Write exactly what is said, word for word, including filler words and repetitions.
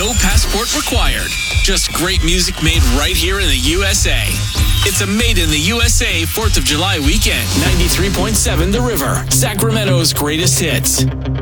No passport required. Just great music made right here in the U S A. It's a Made in the U S A fourth of July weekend. ninety-three point seven The River, Sacramento's greatest hits.